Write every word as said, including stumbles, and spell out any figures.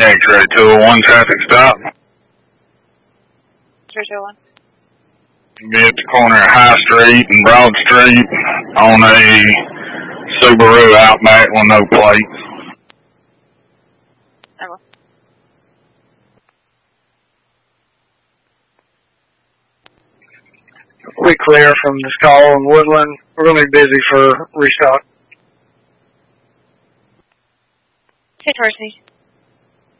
X-ray two oh one traffic stop. three two one. Be at the corner of High Street and Broad Street on a Subaru Outback with no plates. Okay. We clear from this call in Woodland. We're going to be busy for restock. Hey, Percy.